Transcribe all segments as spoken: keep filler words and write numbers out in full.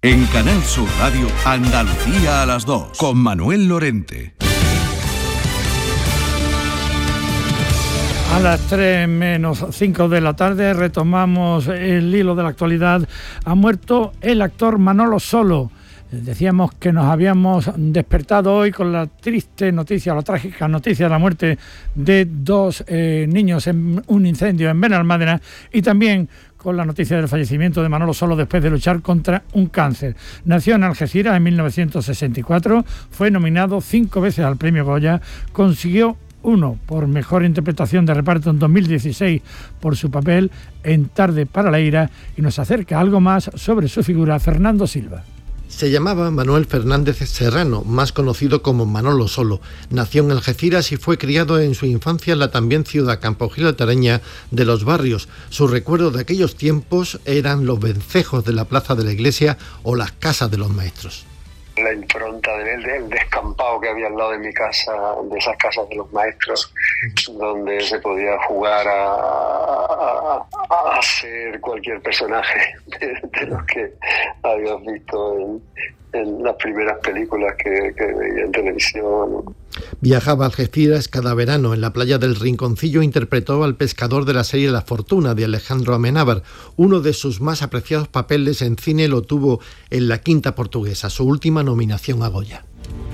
En Canal Sur Radio, Andalucía a las dos, con Manuel Lorente. A las tres menos cinco de la tarde retomamos el hilo de la actualidad. Ha muerto el actor Manolo Solo. Decíamos que nos habíamos despertado hoy con la triste noticia, la trágica noticia de la muerte de dos eh, niños en un incendio en Benalmádena, y también con la noticia del fallecimiento de Manolo Solo después de luchar contra un cáncer. Nació en Algeciras en mil novecientos sesenta y cuatro, fue nominado cinco veces al premio Goya, consiguió uno por mejor interpretación de reparto en dos mil dieciséis por su papel en Tarde para la ira, y nos acerca algo más sobre su figura Fernando Silva. Se llamaba Manuel Fernández Serrano, más conocido como Manolo Solo. Nació en Algeciras y fue criado en su infancia en la también ciudad campogilartareña de Los Barrios. Sus recuerdos de aquellos tiempos eran los vencejos de la plaza de la iglesia o las casas de los maestros. La impronta del, del descampado que había al lado de mi casa, de esas casas de los maestros, donde se podía jugar a, a, a ser cualquier personaje de, de los que habías visto en, en las primeras películas que, que veía en televisión. Viajaba a Algeciras cada verano. En la playa del Rinconcillo interpretó al pescador de la serie La Fortuna de Alejandro Amenábar. Uno de sus más apreciados papeles en cine lo tuvo en La Quinta Portuguesa, su última nominación a Goya.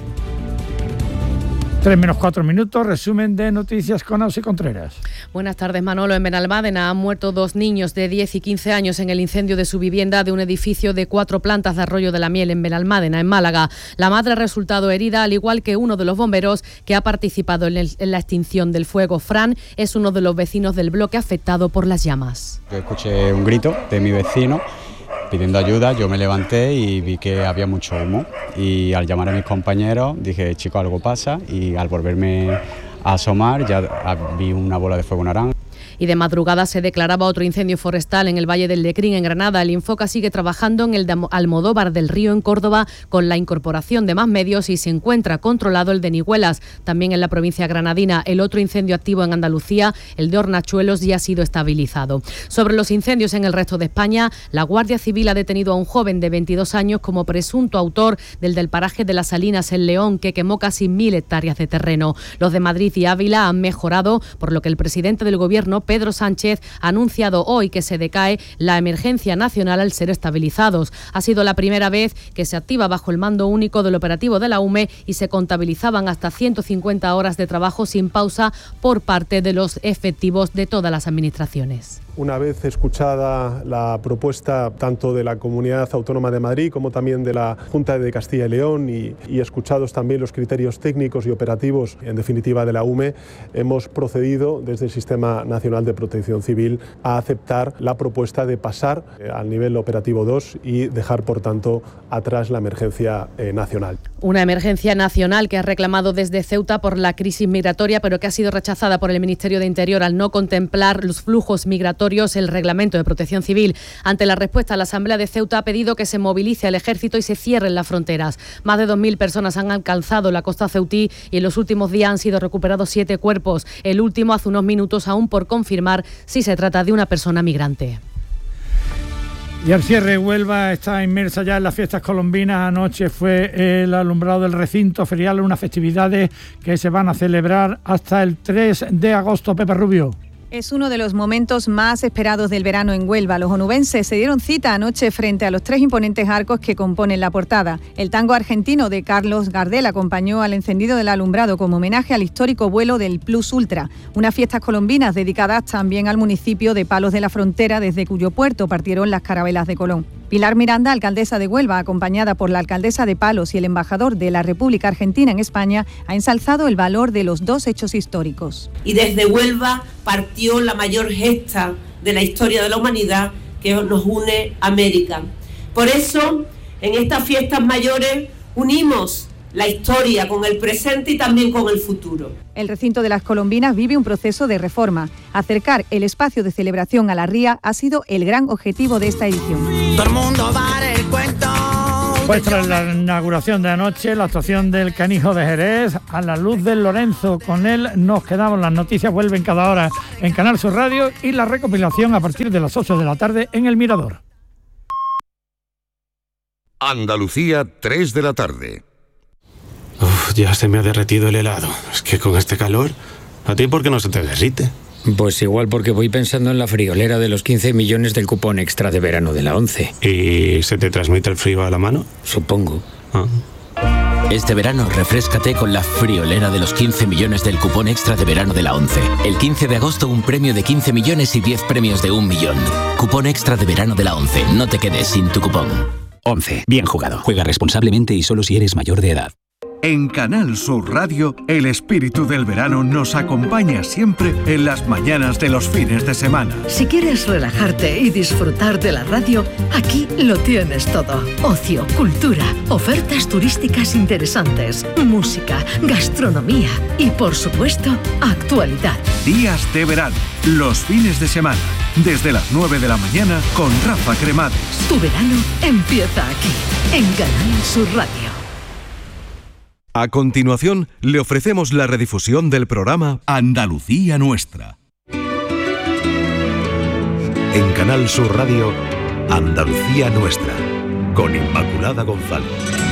Tres menos cuatro minutos, resumen de noticias con Ausi Contreras. Buenas tardes, Manolo. En Benalmádena han muerto dos niños de diez y quince años en el incendio de su vivienda de un edificio de cuatro plantas de Arroyo de la Miel en Benalmádena, en Málaga. La madre ha resultado herida, al igual que uno de los bomberos que ha participado en, el, en la extinción del fuego. Fran es uno de los vecinos del bloque afectado por las llamas. Yo escuché un grito de mi vecino pidiendo ayuda, yo me levanté y vi que había mucho humo, y al llamar a mis compañeros dije, chico, algo pasa, y al volverme a asomar ya vi una bola de fuego naranja. Y de madrugada se declaraba otro incendio forestal en el Valle del Lecrín, en Granada. El Infoca sigue trabajando en el de Almodóvar del Río, en Córdoba, con la incorporación de más medios, y se encuentra controlado el de Nihuelas, también en la provincia granadina. El otro incendio activo en Andalucía, el de Hornachuelos, ya ha sido estabilizado. Sobre los incendios en el resto de España, la Guardia Civil ha detenido a un joven de veintidós años como presunto autor del del paraje de Las Salinas en León, que quemó casi mil hectáreas de terreno. Los de Madrid y Ávila han mejorado, por lo que el presidente del Gobierno, Pedro Sánchez, ha anunciado hoy que se decae la emergencia nacional al ser estabilizados. Ha sido la primera vez que se activa bajo el mando único del operativo de la U M E y se contabilizaban hasta ciento cincuenta horas de trabajo sin pausa por parte de los efectivos de todas las administraciones. Una vez escuchada la propuesta tanto de la Comunidad Autónoma de Madrid como también de la Junta de Castilla y León y, y escuchados también los criterios técnicos y operativos, en definitiva, de la U M E, hemos procedido desde el Sistema Nacional de Protección Civil a aceptar la propuesta de pasar eh, al nivel operativo dos y dejar, por tanto, atrás la emergencia eh, nacional. Una emergencia nacional que ha reclamado desde Ceuta por la crisis migratoria, pero que ha sido rechazada por el Ministerio de Interior al no contemplar los flujos migratorios el Reglamento de Protección Civil. Ante la respuesta, la Asamblea de Ceuta ha pedido que se movilice el ejército y se cierren las fronteras. Más de dos mil personas han alcanzado la costa ceutí y en los últimos días han sido recuperados siete cuerpos. El último hace unos minutos, aún por confirmar si se trata de una persona migrante. Y al cierre, Huelva está inmersa ya en las fiestas colombinas. Anoche fue el alumbrado del recinto ferial, unas festividades que se van a celebrar hasta el tres de agosto. Pepe Rubio. Es uno de los momentos más esperados del verano en Huelva. Los onubenses se dieron cita anoche frente a los tres imponentes arcos que componen la portada. El tango argentino de Carlos Gardel acompañó al encendido del alumbrado como homenaje al histórico vuelo del Plus Ultra. Unas fiestas colombinas dedicadas también al municipio de Palos de la Frontera, desde cuyo puerto partieron las carabelas de Colón. Pilar Miranda, alcaldesa de Huelva, acompañada por la alcaldesa de Palos y el embajador de la República Argentina en España, ha ensalzado el valor de los dos hechos históricos. Y desde Huelva partió la mayor gesta de la historia de la humanidad que nos une a América. Por eso, en estas fiestas mayores unimos la historia con el presente y también con el futuro. El recinto de las Colombinas vive un proceso de reforma. Acercar el espacio de celebración a la ría ha sido el gran objetivo de esta edición. Todo el mundo va el cuento. Pues tras la inauguración de anoche, la actuación del Canijo de Jerez, a la luz del Lorenzo. Con él nos quedamos. Las noticias vuelven cada hora en Canal Sur Radio y la recopilación a partir de las ocho de la tarde en El Mirador. Andalucía, tres de la tarde. Uf, ya se me ha derretido el helado. Es que con este calor, ¿a ti por qué no se te derrite? Pues igual porque voy pensando en la friolera de los quince millones del cupón extra de verano de la ONCE. ¿Y se te transmite el frío a la mano? Supongo. Ah. Este verano refréscate con la friolera de los quince millones del cupón extra de verano de la ONCE. El quince de agosto un premio de quince millones y diez premios de un millón. Cupón extra de verano de la ONCE. No te quedes sin tu cupón. ONCE. Bien jugado. Juega responsablemente y solo si eres mayor de edad. En Canal Sur Radio, el espíritu del verano nos acompaña siempre en las mañanas de los fines de semana. Si quieres relajarte y disfrutar de la radio, aquí lo tienes todo. Ocio, cultura, ofertas turísticas interesantes, música, gastronomía y, por supuesto, actualidad. Días de verano, los fines de semana, desde las nueve de la mañana con Rafa Cremades. Tu verano empieza aquí, en Canal Sur Radio. A continuación, le ofrecemos la redifusión del programa Andalucía Nuestra. En Canal Sur Radio, Andalucía Nuestra, con Inmaculada González.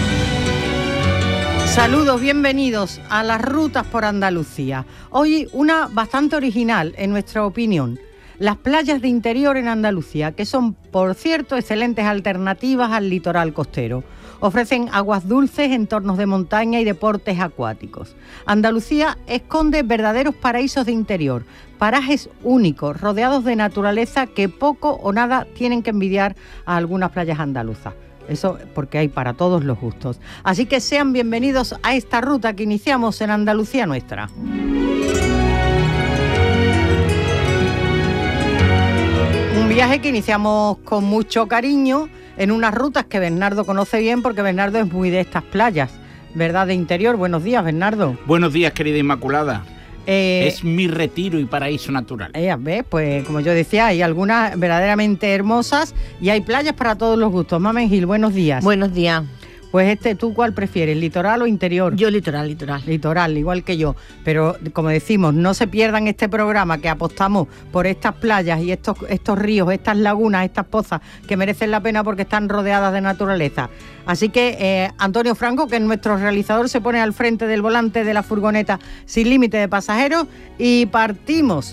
Saludos, bienvenidos a las rutas por Andalucía. Hoy una bastante original, en nuestra opinión. Las playas de interior en Andalucía, que son, por cierto, excelentes alternativas al litoral costero. Ofrecen aguas dulces, entornos de montaña y deportes acuáticos. Andalucía esconde verdaderos paraísos de interior, parajes únicos, rodeados de naturaleza que poco o nada tienen que envidiar a algunas playas andaluzas. Eso porque hay para todos los gustos. Así que sean bienvenidos a esta ruta que iniciamos en Andalucía Nuestra. Un viaje que iniciamos con mucho cariño en unas rutas que Bernardo conoce bien porque Bernardo es muy de estas playas, ¿verdad? De interior. Buenos días, Bernardo. Buenos días, querida Inmaculada. Eh, es mi retiro y paraíso natural. Eh, ¿ves? Pues como yo decía, hay algunas verdaderamente hermosas y hay playas para todos los gustos. Mamen Gil, buenos días. Buenos días. Pues este, ¿tú cuál prefieres, litoral o interior? Yo litoral, litoral. Litoral, igual que yo. Pero, como decimos, no se pierdan este programa que apostamos por estas playas y estos, estos ríos, estas lagunas, estas pozas que merecen la pena porque están rodeadas de naturaleza. Así que eh, Antonio Franco, que es nuestro realizador, se pone al frente del volante de la furgoneta sin límite de pasajeros y partimos.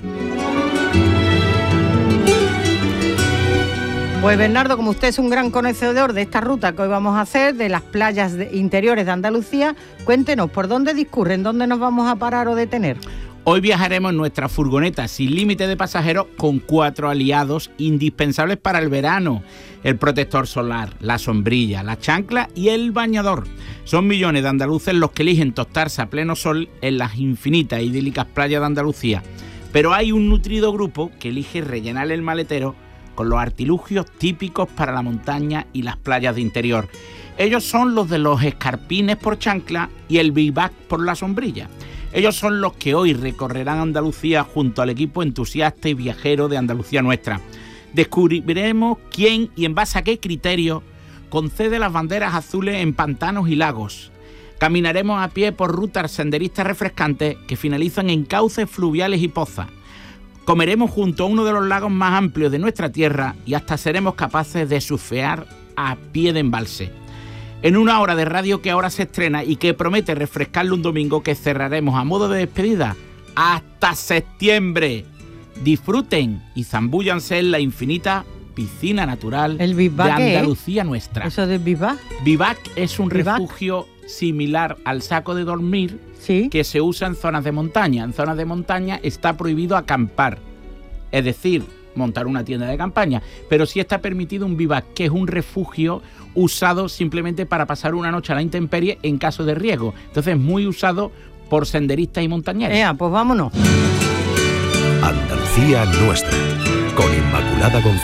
Pues Bernardo, como usted es un gran conocedor de esta ruta que hoy vamos a hacer, de las playas de interiores de Andalucía, cuéntenos, ¿por dónde discurren? ¿Dónde nos vamos a parar o detener? Hoy viajaremos en nuestra furgoneta sin límite de pasajeros con cuatro aliados indispensables para el verano: el protector solar, la sombrilla, la chancla y el bañador. Son millones de andaluces los que eligen tostarse a pleno sol en las infinitas e idílicas playas de Andalucía. Pero hay un nutrido grupo que elige rellenar el maletero con los artilugios típicos para la montaña y las playas de interior. Ellos son los de los escarpines por chancla y el bivac por la sombrilla. Ellos son los que hoy recorrerán Andalucía junto al equipo entusiasta y viajero de Andalucía Nuestra. Descubriremos quién y en base a qué criterio concede las banderas azules en pantanos y lagos. Caminaremos a pie por rutas senderistas refrescantes que finalizan en cauces fluviales y pozas. Comeremos junto a uno de los lagos más amplios de nuestra tierra y hasta seremos capaces de surfear a pie de embalse. En una hora de radio que ahora se estrena y que promete refrescarle un domingo que cerraremos a modo de despedida hasta septiembre. Disfruten y zambúllanse en la infinita piscina natural ¿El de Andalucía es? Nuestra. ¿Eso de bivac? Bivac es un ¿Bivac? refugio similar al saco de dormir, ¿sí?, que se usa en zonas de montaña. En zonas de montaña está prohibido acampar, es decir, montar una tienda de campaña, pero sí está permitido un bivac, que es un refugio usado simplemente para pasar una noche a la intemperie en caso de riesgo. Entonces, muy usado por senderistas y montañeros. Ea, pues vámonos. Andalucía Nuestra, con Inmaculada González.